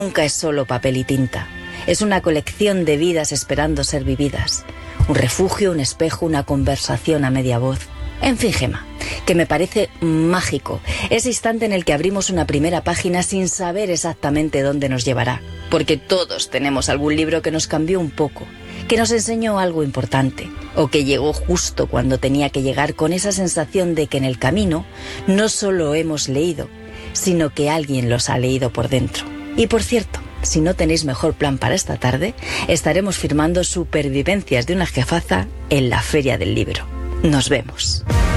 Nunca es solo papel y tinta. Es una colección de vidas esperando ser vividas. Un refugio, un espejo, una conversación a media voz. En fin, Gemma, que me parece mágico ese instante en el que abrimos una primera página sin saber exactamente dónde nos llevará. Porque todos tenemos algún libro que nos cambió un poco, que nos enseñó algo importante, o que llegó justo cuando tenía que llegar, con esa sensación de que en el camino no solo hemos leído, sino que alguien los ha leído por dentro. Y por cierto, si no tenéis mejor plan para esta tarde, estaremos firmando Supervivencias de una jefaza en la Feria del Libro. Nos vemos.